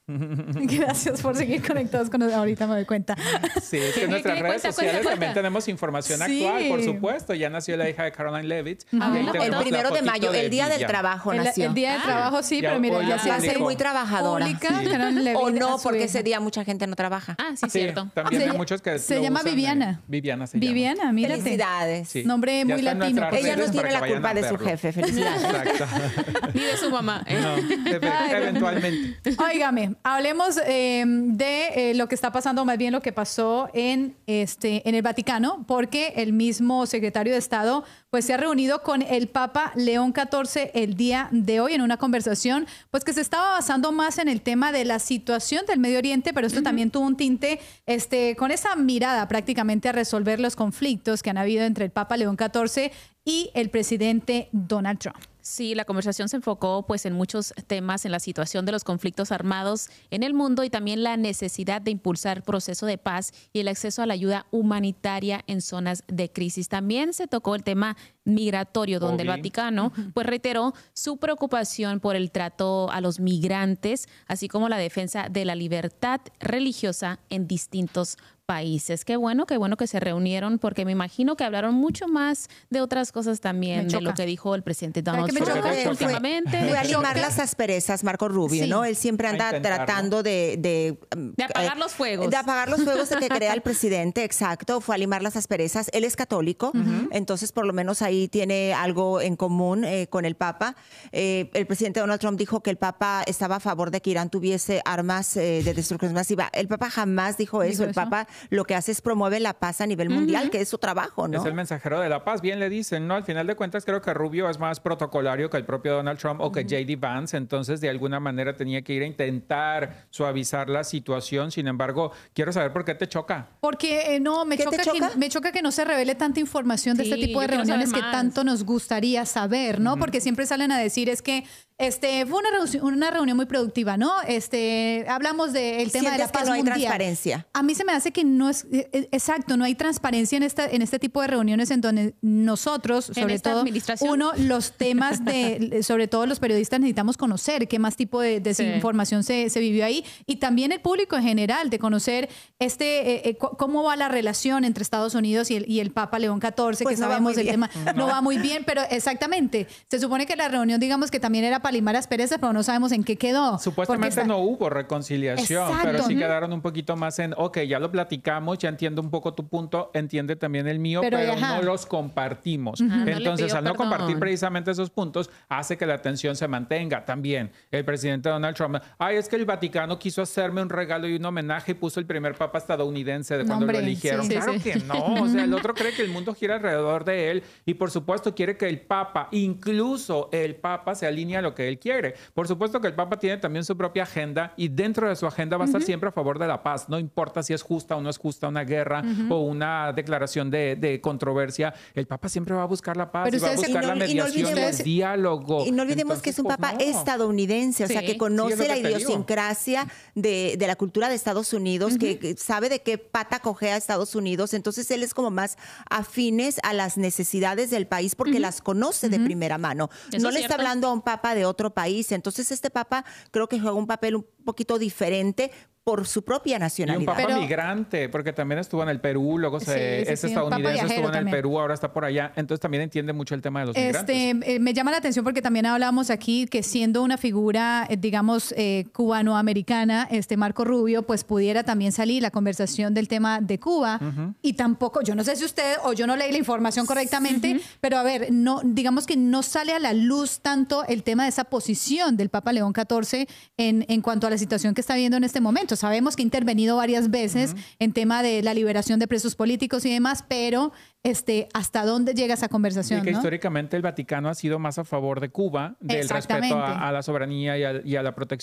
Gracias por seguir conectados con nosotros. Ahorita me doy cuenta. Sí, es que en nuestras redes sociales también tenemos información actual, por supuesto. Ya nació la hija de Caroline Leavitt. El 1 de mayo, el Día del Trabajo nació. El Día del Trabajo, sí, pero mira, ya se hace muy trabajadora. O no, porque ese día mucha gente no trabaja. Sí, cierto. También hay muchos que se llama Viviana. Viviana se llama. Viviana, mira. Felicidades. Sí. Nombre muy latino. Ella no tiene la culpa de su jefe. Felicidades. Exacto. Ni de su mamá. No, eventualmente. Óigame, hablemos de lo que está pasando, más bien lo que pasó en el Vaticano, porque el mismo secretario de Estado pues se ha reunido con el Papa León XIV el día de hoy en una conversación pues que se estaba basando más en el tema de la situación del Medio Oriente, pero esto también tuvo un tinte con esa mirada prácticamente a resolver los conflictos que han habido entre el Papa León XIV y el presidente Donald Trump. Sí, la conversación se enfocó pues en muchos temas, en la situación de los conflictos armados en el mundo y también la necesidad de impulsar el proceso de paz y el acceso a la ayuda humanitaria en zonas de crisis. También se tocó el tema migratorio, donde el Vaticano pues reiteró su preocupación por el trato a los migrantes, así como la defensa de la libertad religiosa en distintos países. Qué bueno que se reunieron, porque me imagino que hablaron mucho más de otras cosas también, de lo que dijo el presidente Donald Trump últimamente. Fue a limar las asperezas, Marco Rubio, ¿no? Él siempre anda tratando de apagar los fuegos. De apagar los fuegos de que crea el presidente, exacto. Fue a limar las asperezas. Él es católico, entonces por lo menos ahí tiene algo en común con el Papa. El presidente Donald Trump dijo que el Papa estaba a favor de que Irán tuviese armas de destrucción masiva. El Papa jamás dijo eso. El Papa lo que hace es promueve la paz a nivel mundial, que es su trabajo, ¿no? Es el mensajero de la paz, bien le dicen, ¿no? Al final de cuentas creo que Rubio es más protocolario que el propio Donald Trump o que J.D. Vance, entonces de alguna manera tenía que ir a intentar suavizar la situación. Sin embargo, quiero saber por qué te choca. Porque me choca que no se revele tanta información de este tipo de reuniones que tanto nos gustaría saber, ¿no? Porque siempre salen a decir es que fue una reunión muy productiva, ¿no? Hablamos del tema de la paz que no hay mundial. Transparencia. A mí se me hace que no es exacto, no hay transparencia en este tipo de reuniones en donde nosotros, sobre todo los temas sobre todo los periodistas necesitamos conocer qué más tipo de desinformación se vivió ahí, y también el público en general de conocer cómo va la relación entre Estados Unidos y el Papa León XIV, pues que sabemos el tema no va muy bien, pero exactamente, se supone que la reunión digamos que también era para limar asperezas, pero no sabemos en qué quedó. Supuestamente no hubo reconciliación, pero sí quedaron un poquito más en, ya lo platicamos, ya entiendo un poco tu punto, entiende también el mío, pero no los compartimos. Entonces, al no compartir precisamente esos puntos, hace que la tensión se mantenga. También el presidente Donald Trump, es que el Vaticano quiso hacerme un regalo y un homenaje y puso el primer papa estadounidense de cuando lo eligieron. Claro que no, o sea, el otro cree que el mundo gira alrededor de él y por supuesto quiere que el papa, incluso el papa, se alinee a lo que él quiere. Por supuesto que el papa tiene también su propia agenda y dentro de su agenda va a estar siempre a favor de la paz, no importa si es justa o no es justa una guerra o una declaración de controversia, el Papa siempre va a buscar la paz, y va a buscar la mediación, el diálogo. Y no olvidemos que es un Papa estadounidense, o sea, que conoce la idiosincrasia de la cultura de Estados Unidos, que sabe de qué pata cojea Estados Unidos, entonces él es como más afines a las necesidades del país porque las conoce de primera mano. No le está hablando a un Papa de otro país, entonces este Papa creo que juega un papel un poquito diferente por su propia nacionalidad. Y un papa migrante, porque también estuvo en el Perú, luego es estadounidense, estuvo en el Perú, ahora está por allá, entonces también entiende mucho el tema de los migrantes. Me llama la atención porque también hablábamos aquí que siendo una figura, digamos, cubanoamericana, Marco Rubio, pues pudiera también salir la conversación del tema de Cuba, y tampoco, yo no sé si usted o yo no leí la información correctamente, pero a ver, no, digamos que no sale a la luz tanto el tema de esa posición del Papa León XIV en cuanto a la situación que está viendo en este momento. Sabemos que ha intervenido varias veces en tema de la liberación de presos políticos y demás, pero ¿hasta dónde llega esa conversación? Y que históricamente el Vaticano ha sido más a favor de Cuba, del respeto a la soberanía y a la protección